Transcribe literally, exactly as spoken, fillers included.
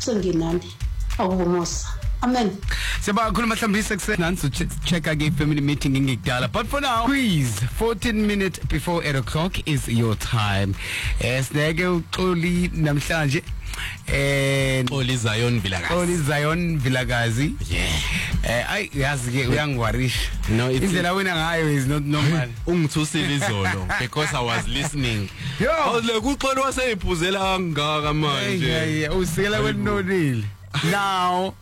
senginani awumosa. Amen. Seba khuluma mhlawumbe success nansi check again family meeting ngikudala, but for now please fourteen minutes before eight o'clock is your time. Esneke uXoli namhlanje eh Xoli Zion Vilakazi. Xoli Zion Vilakazi. Yeah. Eh ay yazi ke uyangwarisha. No, indlela wena ngayo is not normal. Ungithusile izolo because I was listening. Yo, awuzle kuXoli waseyiphuzela kangaka manje. Yeah, yeah, usikela kwenonile. Now